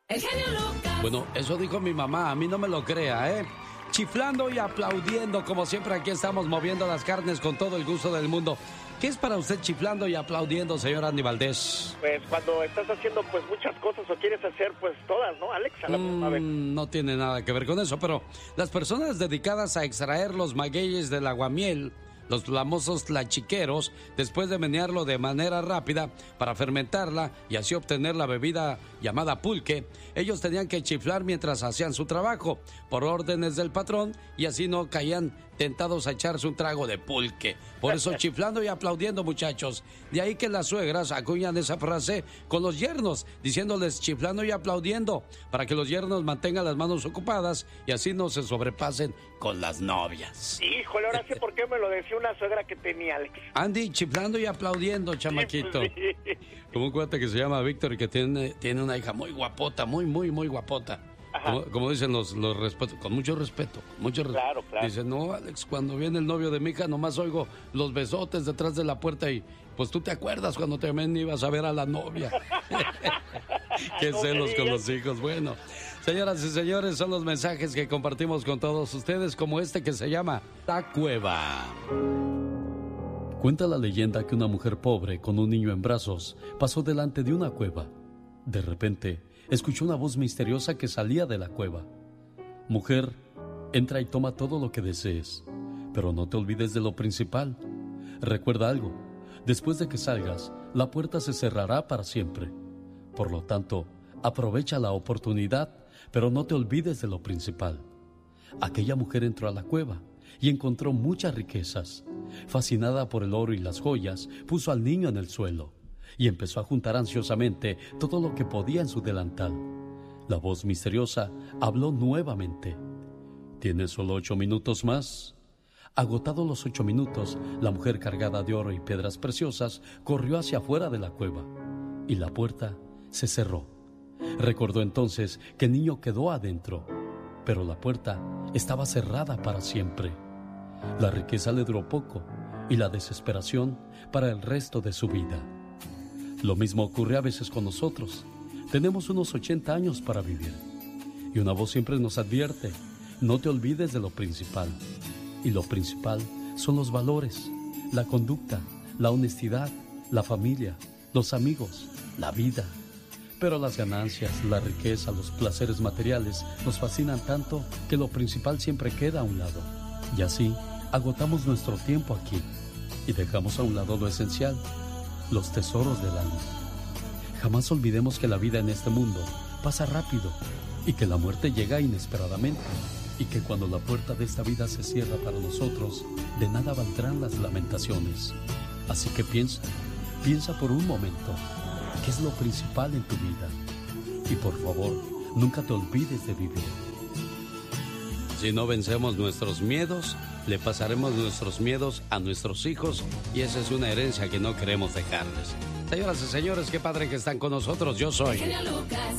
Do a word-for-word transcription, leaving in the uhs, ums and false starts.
El genio Lucas. Bueno, eso dijo mi mamá, a mí no me lo crea, ¿eh? Chiflando y aplaudiendo, como siempre aquí estamos moviendo las carnes con todo el gusto del mundo. ¿Qué es para usted chiflando y aplaudiendo, señor Andy Valdés? Pues cuando estás haciendo pues muchas cosas o quieres hacer pues todas, ¿no, Alex? A la misma vez. Mm, no tiene nada que ver con eso, pero las personas dedicadas a extraer los magueyes del aguamiel, los famosos tlachiqueros, después de menearlo de manera rápida para fermentarla y así obtener la bebida llamada pulque, ellos tenían que chiflar mientras hacían su trabajo, por órdenes del patrón, y así no caían tentados a echarse un trago de pulque. Por eso chiflando y aplaudiendo, muchachos. De ahí que las suegras acuñan esa frase con los yernos, diciéndoles chiflando y aplaudiendo, para que los yernos mantengan las manos ocupadas y así no se sobrepasen con las novias. Híjole, ahora sí, ¿por qué me lo decía una suegra que tenía, Alex? Andy, chiflando y aplaudiendo, chamaquito. Sí, pues, sí. Como un cuate que se llama Víctor y que tiene, tiene una hija muy guapota, muy, muy, muy guapota. Como, como dicen los, los respetos, con mucho respeto, con mucho respeto. Claro, claro. Dice, no, Alex, cuando viene el novio de mi hija, nomás oigo los besotes detrás de la puerta y pues tú te acuerdas cuando te ven ibas a ver a la novia. Qué No celos me con digas. los hijos. Bueno, señoras y señores, son los mensajes que compartimos con todos ustedes, como este que se llama La Cueva. Cuenta la leyenda que una mujer pobre con un niño en brazos pasó delante de una cueva. De repente, escuchó una voz misteriosa que salía de la cueva. Mujer, entra y toma todo lo que desees, pero no te olvides de lo principal. Recuerda algo, después de que salgas, la puerta se cerrará para siempre. Por lo tanto, aprovecha la oportunidad, pero no te olvides de lo principal. Aquella mujer entró a la cueva y encontró muchas riquezas. Fascinada por el oro y las joyas, puso al niño en el suelo y empezó a juntar ansiosamente todo lo que podía en su delantal. La voz misteriosa habló nuevamente. ¿Tienes solo ocho minutos más? Agotados los ocho minutos, la mujer cargada de oro y piedras preciosas corrió hacia afuera de la cueva y la puerta se cerró. Recordó entonces que el niño quedó adentro, pero la puerta estaba cerrada para siempre. La riqueza le duró poco y la desesperación para el resto de su vida. Lo mismo ocurre a veces con nosotros. Tenemos unos ochenta años para vivir y una voz siempre nos advierte: no te olvides de lo principal. Y lo principal son los valores, la conducta, la honestidad, la familia, los amigos, la vida. Pero las ganancias, la riqueza, los placeres materiales nos fascinan tanto que lo principal siempre queda a un lado. Y así agotamos nuestro tiempo aquí y dejamos a un lado lo esencial, los tesoros del alma. Jamás olvidemos que la vida en este mundo pasa rápido y que la muerte llega inesperadamente y que cuando la puerta de esta vida se cierra para nosotros, de nada valdrán las lamentaciones. Así que piensa, piensa por un momento, ¿qué es lo principal en tu vida? Y por favor, nunca te olvides de vivir. Si no vencemos nuestros miedos, le pasaremos nuestros miedos a nuestros hijos y esa es una herencia que no queremos dejarles. Señoras y señores, qué padre que están con nosotros. Yo soy...